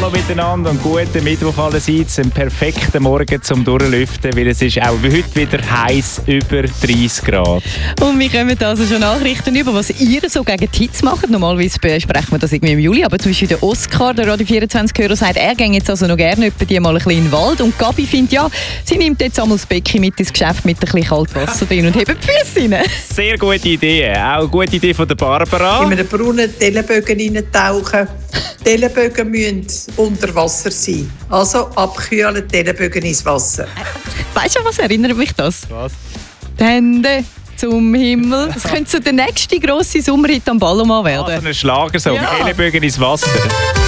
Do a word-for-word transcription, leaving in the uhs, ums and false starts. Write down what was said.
Hallo miteinander und guten Mittwoch allerseits. Ein perfekter Morgen zum Durchlüften, weil es ist auch wie heute wieder heiß, über dreißig Grad. Und wir kommen also schon Nachrichten über, was ihr so gegen die Hitze macht. Normalerweise besprechen wir das irgendwie im Juli, aber zum Beispiel der Oscar, der Radio vierundzwanzig-Hörer, sagt, er geht jetzt also noch gerne etwa die mal ein bisschen in den Wald. Und Gabi findet, ja, sie nimmt jetzt einmal das Becken mit ins Geschäft mit ein bisschen Kaltwasser drin und hebt die Füße rein. Sehr gute Idee. Auch eine gute Idee von der Barbara. In einen braunen Telebögen reintauchen. Telebögen müssen unter Wasser sein. Also abkühlen, Telebögen ins Wasser. Weißt du, was erinnert mich das? Was? Die Hände zum Himmel. Das könnte so der nächste grosse Sommerhit am Ballomann werden. Also ein Schlagersong. Ja. Ellenbogen ins Wasser.